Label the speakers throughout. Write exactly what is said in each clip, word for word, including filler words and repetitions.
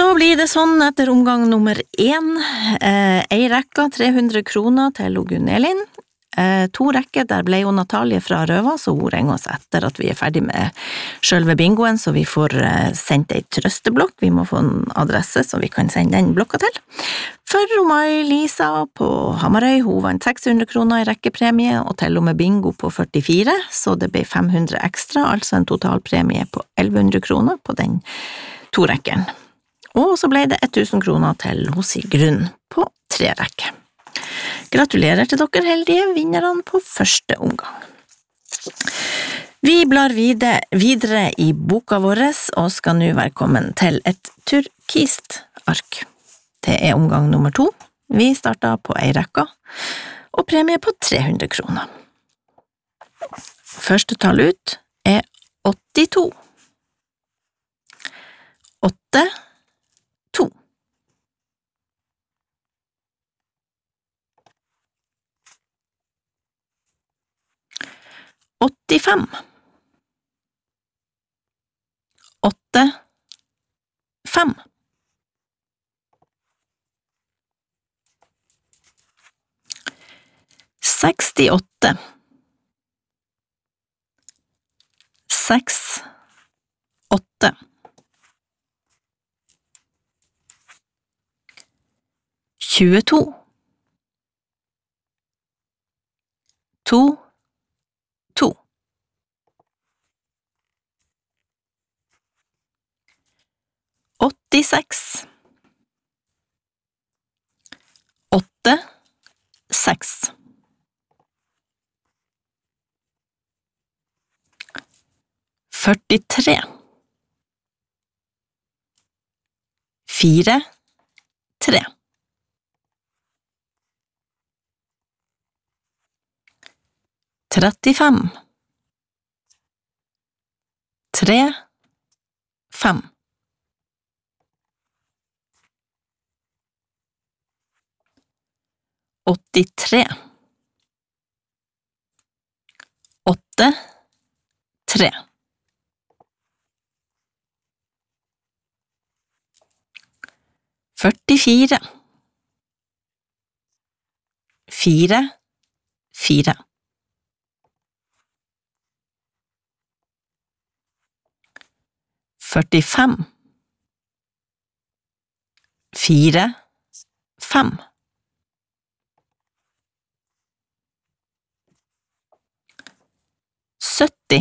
Speaker 1: Da blir det sånn etter omgang nummer én, eh, ei rekke tre hundre kroner til Gunn Elin, eh, to rekker der ble jo Natalie fra Røva, så hun ringer oss etter at vi er ferdig med selve bingoen, så vi får eh, sendt ei trøsteblokk, vi må få en adresse så vi kan sende den blokka til. For Mai-Lisa på Hamarøy, hun vant seks hundre kroner i rekkepremie, og til og med bingo på førtifire, så det ble fem hundre ekstra, altså en totalpremie på elleve hundre kroner på den to rekkeren. Og så ble det tusen kroner til hos Grunn på tre rekker. Gratulerer til dere heldige vinnerne på første omgang. Vi blar videre, videre i boka vår, og skal nå være kommet til et turkist ark. Det er omgang nummer to. Vi starter på ei rekke, og premie på tre hundre kroner. Første tall ut er åttito. Åtte, to. åttifem. Åtte, fem. sekstiåtte. Seks, åtte. tjueto. To, to. åttiseks. Åtte, seks. førtitre. Fire, tre. trettifem. Tre, fem. åttitre. Åtte, tre. førtifire. Fire, fire. førtifem. Fire, fem. sytti.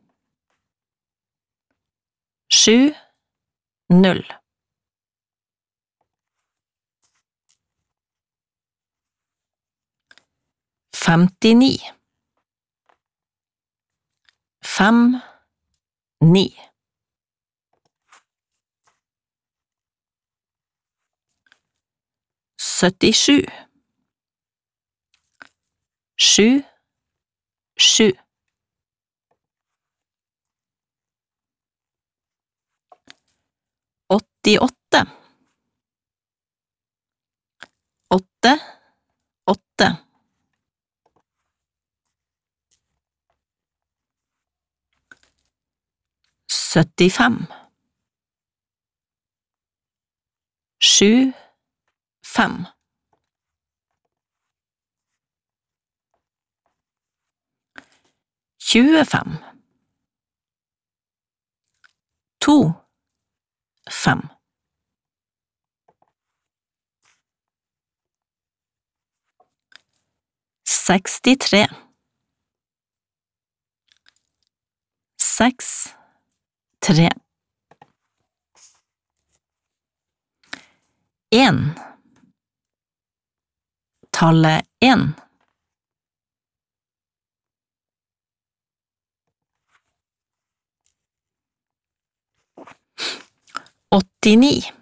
Speaker 1: Sju, null. femtini. Fem, ni. syttisju. Sju, sju. åttiåtte. Åtte, åtte. syttifem. Sju, fem. tjuefem. To, fem. sekstitre. Seks, tre. En. Tallet en. åttini.